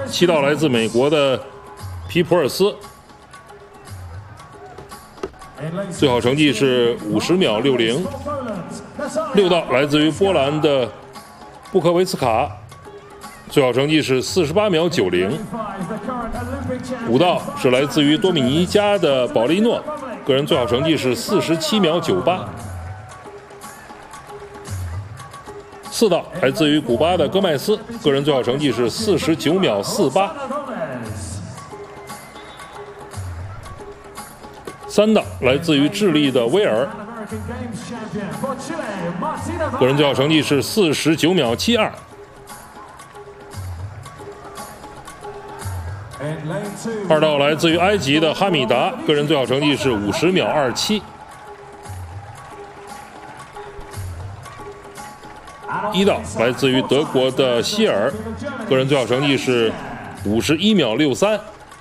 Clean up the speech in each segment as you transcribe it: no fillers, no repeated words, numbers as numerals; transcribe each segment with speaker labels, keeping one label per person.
Speaker 1: 7道来自美国的皮普尔斯，最好成绩是50秒60。6道来自于波兰的布科维茨卡，最好成绩是48秒90。5道是来自于多米尼加的保利诺，个人最好成绩是47秒98。4道来自于古巴的戈麦斯，个人最好成绩是49秒48。3道来自于智利的威尔，个人最好成绩是49秒72。2道来自于埃及的哈米达，个人最好成绩是50秒27。1道来自于德国的希尔，个人最好成绩是51秒63。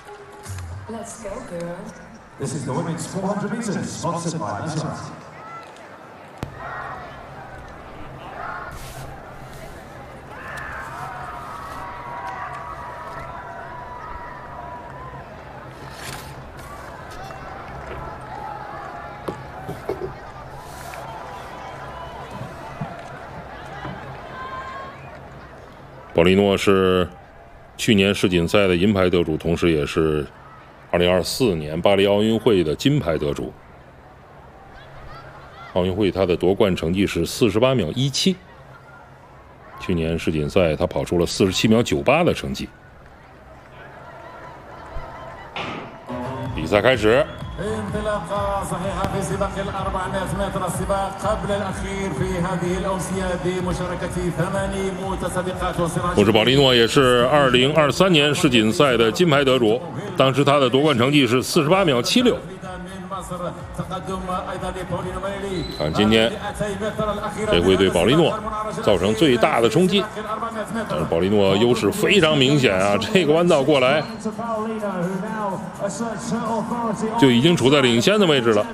Speaker 2: This is the women's 400 meters, sponsored by Nike.
Speaker 1: 保利诺是去年世锦赛的银牌得主，同时也是2024年巴黎奥运会的金牌得主。奥运会他的夺冠成绩是48秒17，去年世锦赛他跑出了47秒98的成绩。比赛开始。
Speaker 3: انطلاقة صحيحة في سباق ال400 متر، السباق قبل الأخير في هذه الأوسية بمشاركة 8 متسابقات وصراع。
Speaker 1: 同时，保利诺也是2023年世锦赛的金牌得主，当时他的夺冠成绩是48秒76。看今天这会对保利诺造成最大的冲击，但是保利诺优势非常明显啊！这个弯道过来就已经处在领先的位置了。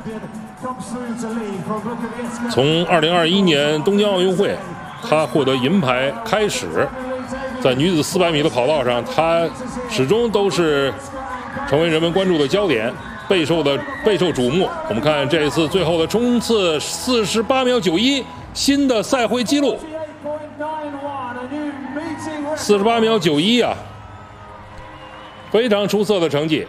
Speaker 1: 从2021年东京奥运会他获得银牌开始，在女子400米的跑道上，他始终都是成为人们关注的焦点，备受瞩目。我们看这一次最后的冲刺48秒91，新的赛会纪录48秒91啊，非常出色的成绩。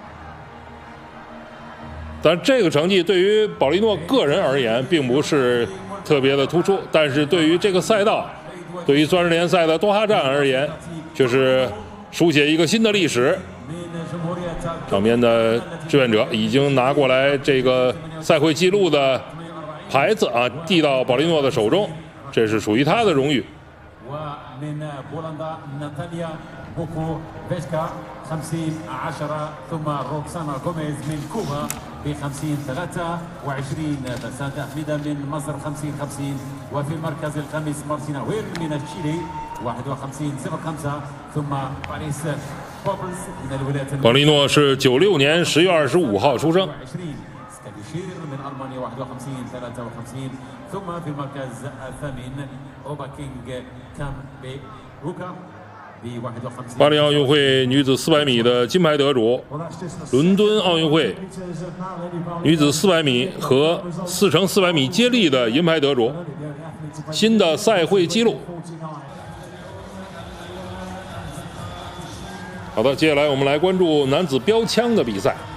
Speaker 1: 但这个成绩对于保利诺个人而言并不是特别的突出，但是对于这个赛道，对于钻石联赛的多哈站而言，却是书写一个新的历史。场边的志愿者已经拿过来这个赛会纪录的牌子啊，递到保利诺的手中，这是属于他的荣誉。
Speaker 3: ثم روكسانا غوميز من كوبا ب 50-23 بسادة حميدة من مصر 50-50 وفي المركز الخامس مارتينا وير من تشيلي 51-05 ثم باريس بوبلز من الولايات المتحدة。
Speaker 1: 保利诺是96年10月25号出生。
Speaker 3: سكاليشير من ألمانيا 51-53 ثم في المركز الثامن أوباكينغ كام بروكا。
Speaker 1: 巴黎奥运会女子400米的金牌得主，伦敦奥运会女子400米和4×400米接力的银牌得主，新的赛会纪录。好的，接下来我们来关注男子标枪的比赛。